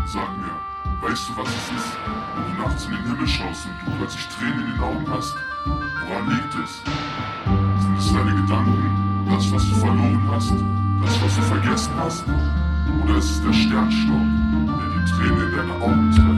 Sag mir, weißt du, was es ist, wenn du nachts in den Himmel schaust und du plötzlich Tränen in den Augen hast? Woran liegt es? Sind es deine Gedanken, das, was du verloren hast, das, was du vergessen hast? Oder ist es der Sternstaub, der die Tränen in deine Augen treibt?